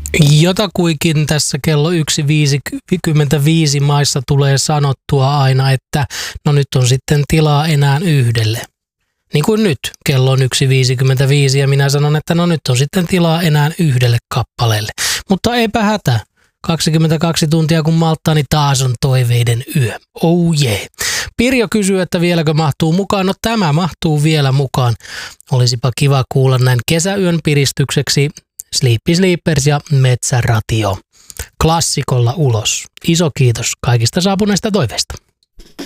Jotakuinkin tässä kello 1.55 maissa tulee sanottua aina, että no nyt on sitten tilaa enää yhdelle. Niin kuin nyt, kello on 1.55 ja minä sanon, että no nyt on sitten tilaa enää yhdelle kappaleelle. Mutta eipä hätä. 22 tuntia kun malttaa, niin taas on toiveiden yö. Oh yeah. Pirjo kysyy, että vieläkö mahtuu mukaan. No tämä mahtuu vielä mukaan. Olisipa kiva kuulla näin kesäyön piristykseksi Sleepy Sleepers ja Metsäratio klassikolla ulos. Iso kiitos kaikista saapuneista toiveista.